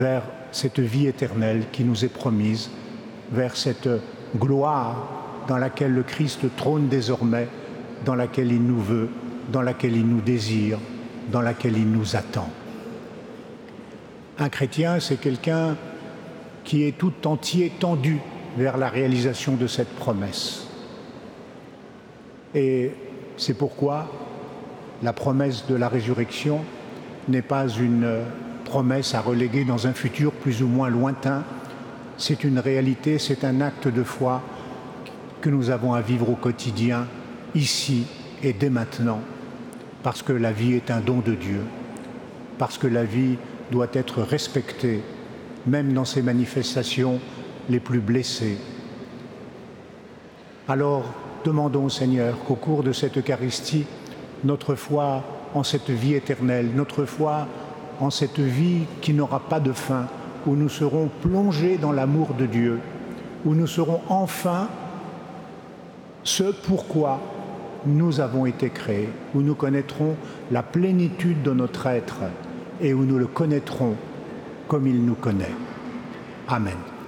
vers cette vie éternelle qui nous est promise, vers cette gloire dans laquelle le Christ trône désormais, dans laquelle il nous veut, dans laquelle il nous désire, dans laquelle il nous attend. Un chrétien, c'est quelqu'un qui est tout entier tendu vers la réalisation de cette promesse. Et c'est pourquoi la promesse de la résurrection n'est pas une promesse à reléguer dans un futur plus ou moins lointain. C'est une réalité, c'est un acte de foi que nous avons à vivre au quotidien, ici et dès maintenant, parce que la vie est un don de Dieu, parce que la vie doit être respectée, même dans ses manifestations les plus blessées. Alors, demandons au Seigneur qu'au cours de cette Eucharistie, notre foi en cette vie éternelle, notre foi en cette vie qui n'aura pas de fin, où nous serons plongés dans l'amour de Dieu, où nous serons enfin ce pourquoi nous avons été créés, où nous connaîtrons la plénitude de notre être et où nous le connaîtrons comme il nous connaît. Amen.